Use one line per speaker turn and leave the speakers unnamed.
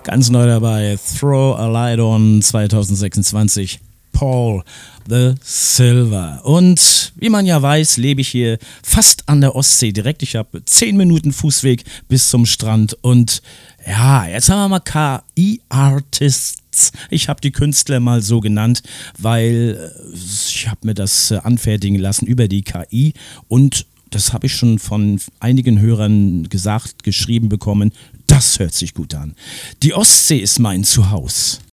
Ganz neu dabei, Throw a Light On 2026, Paul the Silver. Und wie man ja weiß, lebe ich hier fast an der Ostsee direkt. Ich habe 10 Minuten Fußweg bis zum Strand. Und ja, jetzt haben wir mal KI-Artists. Ich habe die Künstler mal so genannt, weil ich habe mir das anfertigen lassen über die KI. Und das habe ich schon von einigen Hörern gesagt, geschrieben bekommen. Das hört sich gut an. Die Ostsee ist mein Zuhause.